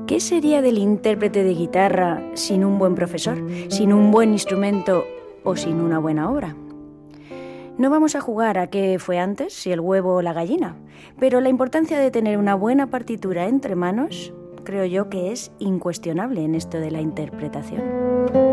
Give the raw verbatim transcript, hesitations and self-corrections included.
¿Qué sería del intérprete de guitarra sin un buen profesor, sin un buen instrumento o sin una buena obra? No vamos a jugar a qué fue antes, si el huevo o la gallina, pero la importancia de tener una buena partitura entre manos creo yo que es incuestionable en esto de la interpretación.